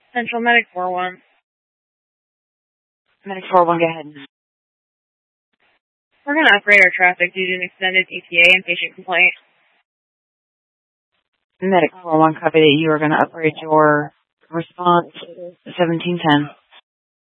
Central Medic 4-1. Medic 4-1, go ahead. We're going to upgrade our traffic due to an extended ETA and patient complaint. Medic 4-1, copy that you are going to upgrade your response to 1710.